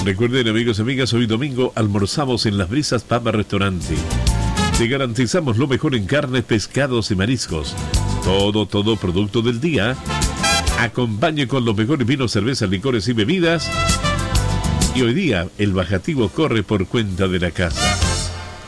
Recuerden, amigos y amigas, hoy domingo almorzamos en Las Brisas Papa Restaurante. Te garantizamos lo mejor en carnes, pescados y mariscos. Todo producto del día. Acompañe con los mejores vinos, cervezas, licores y bebidas. Y hoy día el bajativo corre por cuenta de la casa.